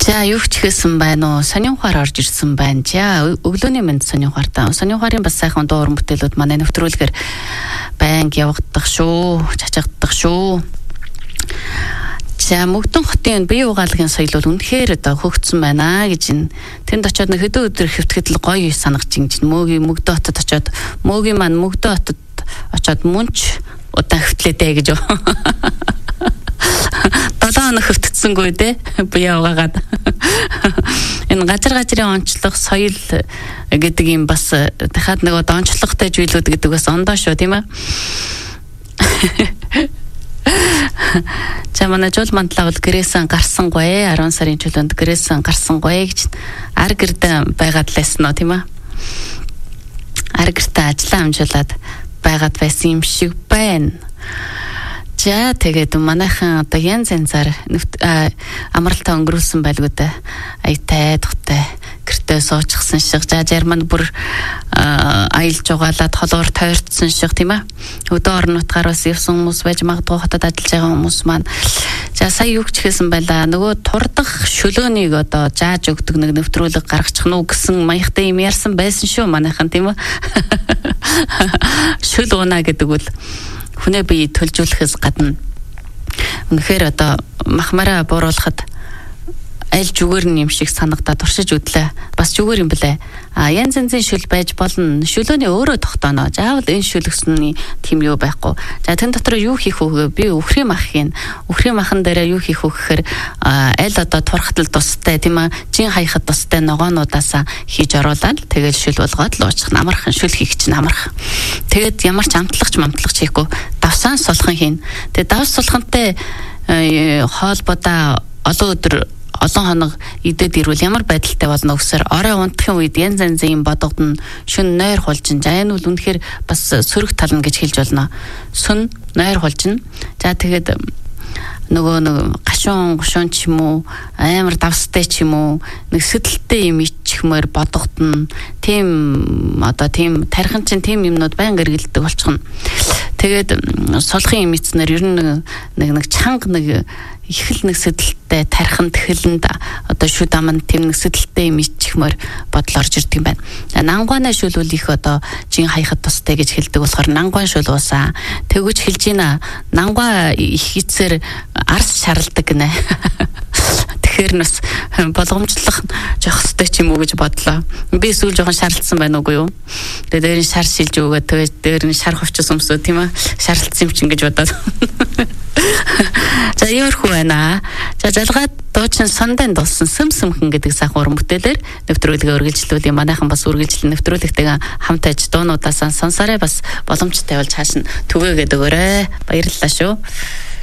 За юу ч хийсэн байна уу? Сонин ухаар орж ирсэн байна. За өглөөний мэнд сонин ухаар та. Сонин ухаарын бас сайхан дуу уран бүтээлүүд манай нэвтрүүлгээр байнга явагдах шүү, чачагдах шүү. За Мөгдөн хотын бие угаалгын соёл бол үнэхээр одоо хөгжсөн байна гэж энэ тэнд очиод нэг хэдэн өдөр хэвтгэхэд л гоё санагч ингэж Мөгдө хотод очиод Мөгийн маань Мөгдө хотод очиод мөнч удаан хэвтлээдэ гэж. 7 хоног хөвтгцсэнгүй дээ бие угаагаад. Энэ газрын онцлог соёл гэдэг юм бас дахиад нэг онцлогтой зүйлүүд гэдэг бас ондоо шүү тийм ээ. За манай жол мандлаа бол гэрээсэн гарсангүй 10 сарын чөлөөнд гэрээсэн гарсангүй гэж ар гэрдэ байгаад лээсэн нөө тийм ээ. Ар гэртээ ажиллаа амжуулаад байгаад байсан юм шиг байна. За тэгээд манайхан одоо янз янзаар амралтаа өнгөрүүлсэн байлгүй дээ. Аятай тухтай гэртээ суучихсан шиг. За Германд бүр аялж угаалаад холоор тойрцсон шиг тийм ээ. Өдөө орон нутгаараас явсан хүмүүс байж магадгүй хотод ажиллаж байгаа хүмүүс маань. За сая юу ч хийсэн байлаа. Нөгөө турдах шөлөөнийг одоо зааж өгдөг нэг нэвтрүүлэг гаргачих нь уу гэсэн маягтай юм ярьсан байсан шүү манайхан тийм ээ. Шөл унаа гэдэг үл хүнээ бие төлжүүлэхээс гадна үнэхээр одоо махмараа бууруулахад аль зүгээр юм шиг санагдаад туршиж үдлээ. Бас зүгээр юм блэ. Янз янзын шүл байж болно. Шүлөөний өөрөө тогтооно. Заавал энэ шүлгсний тийм юу байхгүй. За тэн дотор юу хийх вэ? Би өхрийн махын махан дээр юу хийх вэ гэхээр аль одоо турхтал тустай тийм ээ. Жин хаяхад тустай ногоонуудаасаа хийж оруулаад тэгэл шүл болгоод л уучих. Амархан шүл хийх чинь амархан. Тэгээд ямар ч амтлагч хийхгүй. Давсаан сулхан хийн. Тэгээд давс сулхантай хоолбодоо олон хоног идэд ирвэл ямар байдалтай болно гэхээр орой унтахын үед янз янзын бодогдно шүн нойр хулжин. За энэ бол үнэхээр бас сөрөг тална гэж хэлж болно. Сүн нойр хулжин. За тэгээд нөгөө гашуун ч юм уу амар давстай ч юм уу нэг сэдэлтэй юм ичихмээр бодогдно. Тийм тархин чинь тийм юмнууд байнга эргэлдэг болчихно. Тэгээд сулхын юм эцнэр ер нь нэг чанга нэг их л нэг сэдэлтэй тархинд тхэлэнд одоо шүд аман тэм нэг сэдэлтэй юм ичихмээр бодол орж ирдэг юм байна. Нангуана шүлүүл их одоо жин хаяхад тустай гэж хэлдэг болохоор нангуан шүл уусаа. Тэгвч хэлж ийна нангуа их эцэр арс шаралдаг гинэ. Тэгэхээр нас болгоомжлох жоох хөстэй ч юм уу гэж бодлоо. Би сүүл жоохон шаралцсан байна уугүй юу? Тэгээд дээр нь шар шилж өгөөд тэгээд дээр нь шар хувцас өмсөө тийм ээ. Шаралцсан юм чинь гэж бодоод. За иймэрхүү байна. За жалгаад дуучин сондан дулсан Сүмхэн гэдэг сайхан уран бүтээлээр нэвтрүүлгээ үргэлжлүүлээ. Манайхан бас үргэлжлэн нэвтрүүлэгтэйгээ хамт аж дуунуудаасаа сонсороо бас боломжтой болж хаашин түгээгээд өгөөрэй. Баярлалаа шүү.